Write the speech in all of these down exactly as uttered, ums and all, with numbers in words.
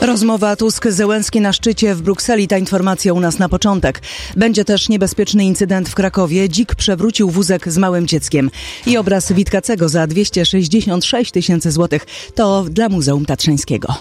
Rozmowa Tusk-Zełenski na szczycie w Brukseli. Ta informacja u nas na początek. Będzie też niebezpieczny incydent w Krakowie. Dzik przewrócił wózek z małym dzieckiem. I obraz Witkacego za dwieście sześćdziesiąt sześć tysięcy złotych. To dla Muzeum Tatrzańskiego.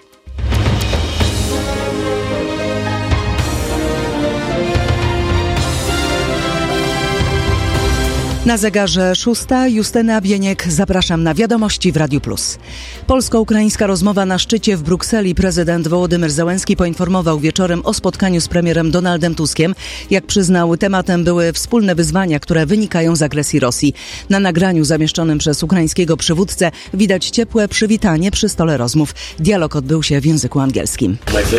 Na zegarze szósta. Justyna Bieniek. Zapraszam na wiadomości w Radiu Plus. Polsko-ukraińska rozmowa na szczycie w Brukseli. Prezydent Wołodymyr Zełenski poinformował wieczorem o spotkaniu z premierem Donaldem Tuskiem. Jak przyznał, tematem były wspólne wyzwania, które wynikają z agresji Rosji. Na nagraniu zamieszczonym przez ukraińskiego przywódcę widać ciepłe przywitanie przy stole rozmów. Dialog odbył się w języku angielskim.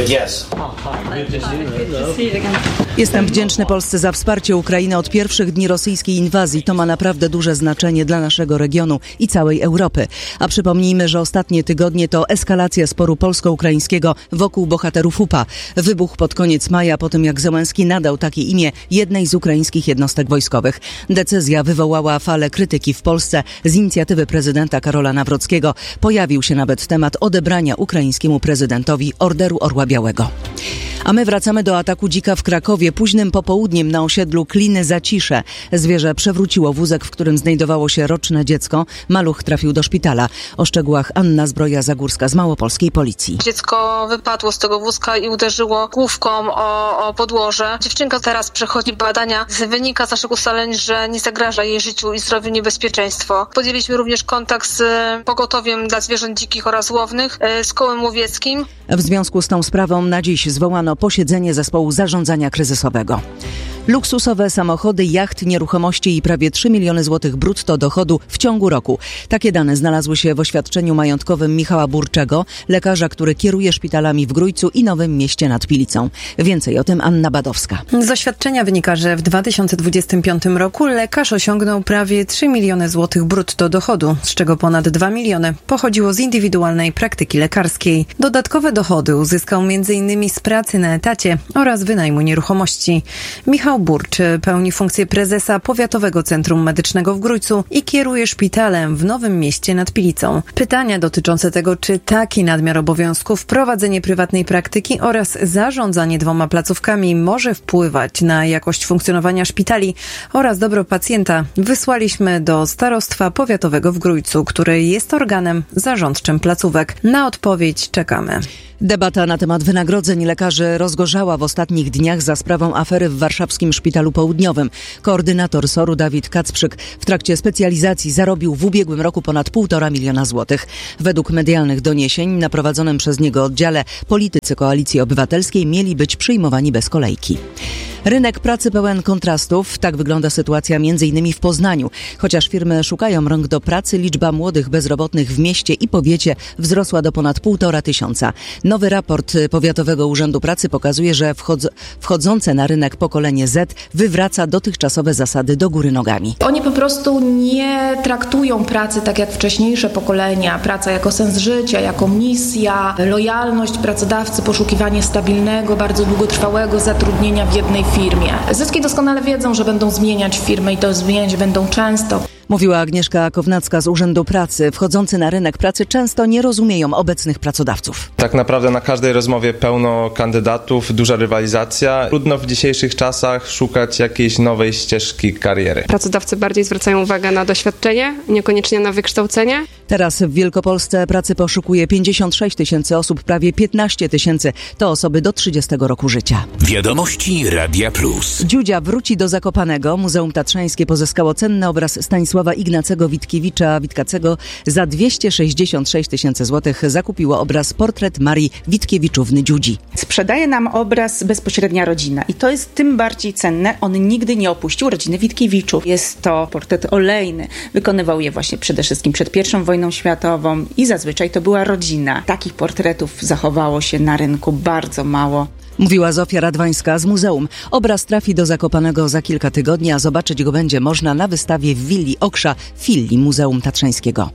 Jestem wdzięczny Polsce za wsparcie Ukrainy od pierwszych dni rosyjskiej inwazji. To ma naprawdę duże znaczenie dla naszego regionu i całej Europy. A przypomnijmy, że ostatnie tygodnie to eskalacja sporu polsko-ukraińskiego wokół bohaterów U P A. Wybuch pod koniec maja po tym, jak Zełenski nadał takie imię jednej z ukraińskich jednostek wojskowych. Decyzja wywołała falę krytyki w Polsce. Z inicjatywy prezydenta Karola Nawrockiego pojawił się nawet temat odebrania ukraińskiemu prezydentowi Orderu Orła Białego. A my wracamy do ataku dzika w Krakowie. Późnym popołudniem na osiedlu Kliny Zacisze zwierzę przewróciło wózek, w którym znajdowało się roczne dziecko. Maluch trafił do szpitala. O szczegółach Anna Zbroja-Zagórska z Małopolskiej Policji. Dziecko wypadło z tego wózka i uderzyło główką o, o podłoże. Dziewczynka teraz przechodzi badania. Wynika z naszych ustaleń, że nie zagraża jej życiu i zdrowiu niebezpieczeństwo. Podjęliśmy również kontakt z pogotowiem dla zwierząt dzikich oraz łownych, z kołem łowieckim. W związku z tą sprawą na dziś zwołano posiedzenie zespołu zarządzania kryzysowego. Luksusowe samochody, jacht, nieruchomości i prawie trzy miliony złotych brutto dochodu w ciągu roku. Takie dane znalazły się w oświadczeniu majątkowym Michała Burczego, lekarza, który kieruje szpitalami w Grójcu i Nowym Mieście nad Pilicą. Więcej o tym Anna Badowska. Z oświadczenia wynika, że w dwa tysiące dwudziestym piątym roku lekarz osiągnął prawie trzy miliony złotych brutto dochodu, z czego ponad dwa miliony pochodziło z indywidualnej praktyki lekarskiej. Dodatkowe dochody uzyskał między innymi z pracy na etacie oraz wynajmu nieruchomości. Michał Burcz pełni funkcję prezesa Powiatowego Centrum Medycznego w Grójcu i kieruje szpitalem w Nowym Mieście nad Pilicą. Pytania dotyczące tego, czy taki nadmiar obowiązków, prowadzenie prywatnej praktyki oraz zarządzanie dwoma placówkami może wpływać na jakość funkcjonowania szpitali oraz dobro pacjenta, wysłaliśmy do Starostwa Powiatowego w Grójcu, które jest organem zarządczym placówek. Na odpowiedź czekamy. Debata na temat wynagrodzeń lekarzy rozgorzała w ostatnich dniach za sprawą afery w warszawskim Szpitalu Południowym. Koordynator S O R-u Dawid Kacprzyk w trakcie specjalizacji zarobił w ubiegłym roku ponad półtora miliona złotych. Według medialnych doniesień na prowadzonym przez niego oddziale politycy Koalicji Obywatelskiej mieli być przyjmowani bez kolejki. Rynek pracy pełen kontrastów. Tak wygląda sytuacja między innymi w Poznaniu. Chociaż firmy szukają rąk do pracy, liczba młodych bezrobotnych w mieście i powiecie wzrosła do ponad półtora tysiąca. Nowy raport Powiatowego Urzędu Pracy pokazuje, że wchodz- wchodzące na rynek pokolenie Z wywraca dotychczasowe zasady do góry nogami. Oni po prostu nie traktują pracy tak jak wcześniejsze pokolenia. Praca jako sens życia, jako misja, lojalność pracodawcy, poszukiwanie stabilnego, bardzo długotrwałego zatrudnienia w jednej firmie. Zyski doskonale wiedzą, że będą zmieniać firmę i to zmieniać będą często. Mówiła Agnieszka Kownacka z Urzędu Pracy. Wchodzący na rynek pracy często nie rozumieją obecnych pracodawców. Tak naprawdę na każdej rozmowie pełno kandydatów, duża rywalizacja. Trudno w dzisiejszych czasach szukać jakiejś nowej ścieżki kariery. Pracodawcy bardziej zwracają uwagę na doświadczenie, niekoniecznie na wykształcenie. Teraz w Wielkopolsce pracy poszukuje pięćdziesiąt sześć tysięcy osób, prawie piętnaście tysięcy to osoby do trzydziestego roku życia. Wiadomości Radia Plus. Dziudzia wróci do Zakopanego. Muzeum Tatrzańskie pozyskało cenny obraz Stanisława Ignacego Witkiewicza Witkacego. Za dwieście sześćdziesiąt sześć tysięcy złotych zakupiło obraz Portret Marii Witkiewiczowy-Dziudzi. Sprzedaje nam obraz bezpośrednia rodzina i to jest tym bardziej cenne. On nigdy nie opuścił rodziny Witkiewiczów. Jest to portret olejny. Wykonywał je właśnie przede wszystkim przed pierwszą wojną światową i zazwyczaj to była rodzina. Takich portretów zachowało się na rynku bardzo mało. Mówiła Zofia Radwańska z muzeum. Obraz trafi do Zakopanego za kilka tygodni, a zobaczyć go będzie można na wystawie w Willi Oksza, filii Muzeum Tatrzańskiego.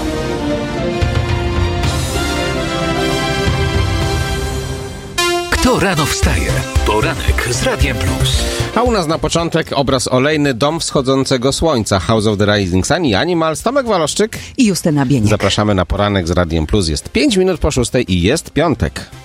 Kto Kto rano wstaje? Poranek z Radiem Plus. A u nas na początek obraz olejny Dom wschodzącego słońca, House of the Rising Sun i Animals. Tomek Waloszczyk i Justyna Bieniek. Zapraszamy na poranek z Radiem Plus. Jest pięć minut po szóstej i jest piątek.